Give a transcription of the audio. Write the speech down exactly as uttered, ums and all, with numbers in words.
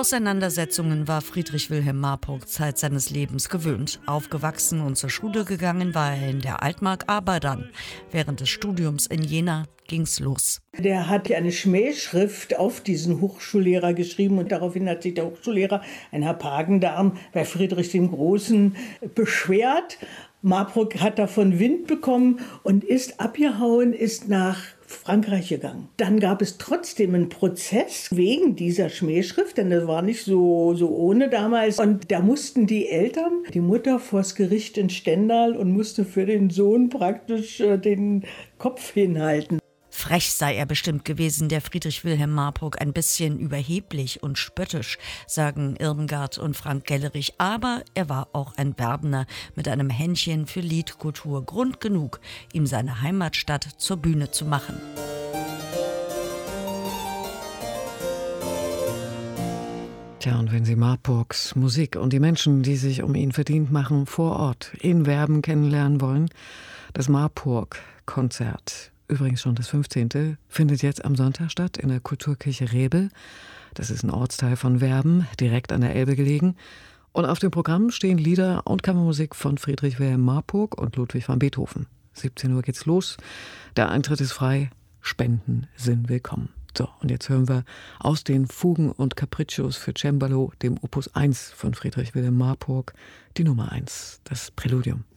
Auseinandersetzungen war Friedrich Wilhelm Marburg Zeit seines Lebens gewöhnt. Aufgewachsen und zur Schule gegangen war er in der Altmark, aber dann, während des Studiums in Jena, ging's los. Der hat ja eine Schmähschrift auf diesen Hochschullehrer geschrieben und daraufhin hat sich der Hochschullehrer, ein Herr Pagendarm, bei Friedrich dem Großen beschwert. Marburg hat davon Wind bekommen und ist abgehauen, ist nach Frankreich gegangen. Dann gab es trotzdem einen Prozess wegen dieser Schmähschrift, denn das war nicht so, so ohne damals. Und da mussten die Eltern, die Mutter vors Gericht in Stendal und musste für den Sohn praktisch äh, den Kopf hinhalten. Frech sei er bestimmt gewesen, der Friedrich Wilhelm Marburg, ein bisschen überheblich und spöttisch, sagen Irmgard und Frank Gellerich. Aber er war auch ein Werbener mit einem Händchen für Liedkultur. Grund genug, ihm seine Heimatstadt zur Bühne zu machen. Tja, und wenn Sie Marburgs Musik und die Menschen, die sich um ihn verdient machen, vor Ort in Werben kennenlernen wollen, das Marburg-Konzert, übrigens schon das fünfzehnte, findet jetzt am Sonntag statt in der Kulturkirche Rebel. Das ist ein Ortsteil von Werben, direkt an der Elbe gelegen. Und auf dem Programm stehen Lieder und Kammermusik von Friedrich Wilhelm Marburg und Ludwig van Beethoven. siebzehn Uhr geht's los. Der Eintritt ist frei. Spenden sind willkommen. So, und jetzt hören wir aus den Fugen und Capriccios für Cembalo, dem Opus eins von Friedrich Wilhelm Marburg, die Nummer eins, das Präludium.